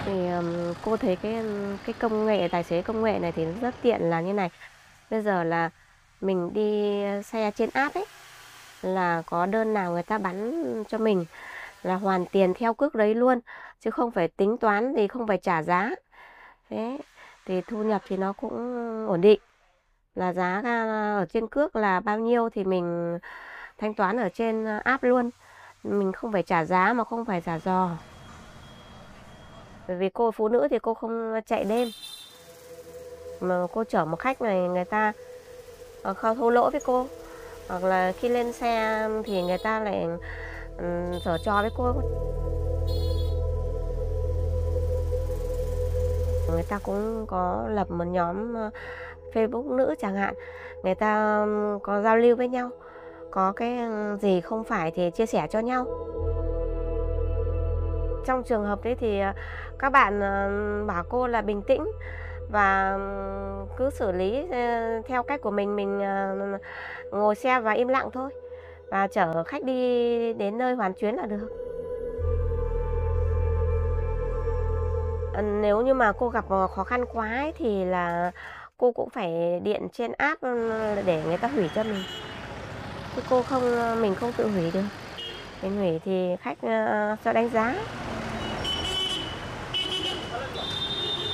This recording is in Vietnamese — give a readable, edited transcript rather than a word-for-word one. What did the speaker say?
Thì, cô thấy cái công nghệ tài xế công nghệ này thì nó rất tiện là như này. Bây giờ là mình đi xe trên app ấy, là có đơn nào người ta bán cho mình là hoàn tiền theo cước đấy luôn, chứ không phải tính toán gì, không phải trả giá. Thế thì thu nhập thì nó cũng ổn định, là giá ở trên cước là bao nhiêu thì mình thanh toán ở trên app luôn. Mình không phải trả giá mà không phải trả giò. Bởi vì cô phụ nữ thì cô không chạy đêm. Mà cô chở một khách này người ta không thua lỗ với cô. Hoặc là khi lên xe thì người ta lại giở trò với cô. Người ta cũng có lập một nhóm Facebook nữ chẳng hạn. Người ta có giao lưu với nhau. Có cái gì không phải thì chia sẻ cho nhau. Trong trường hợp đấy thì các bạn bảo cô là bình tĩnh và cứ xử lý theo cách của mình ngồi xe và im lặng thôi, và chở khách đi đến nơi hoàn chuyến là được. Nếu như mà cô gặp khó khăn quá ấy, thì là cô cũng phải điện trên app để người ta hủy cho mình. Chứ mình không tự hủy được. Mình hủy thì khách cho đánh giá.